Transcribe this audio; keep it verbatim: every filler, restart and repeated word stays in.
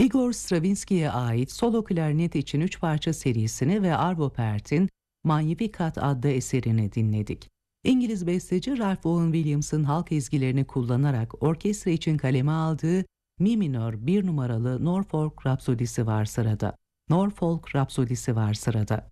Igor Stravinsky'ye ait solo klarnet için üç parça serisini ve Arvo Pärt'in Magnificat adlı eserini dinledik. İngiliz besteci Ralph Vaughan Williams'ın halk ezgilerini kullanarak orkestra için kaleme aldığı Mi minör bir numaralı Norfolk Rapsodisi var sırada. Norfolk Rapsodisi var sırada.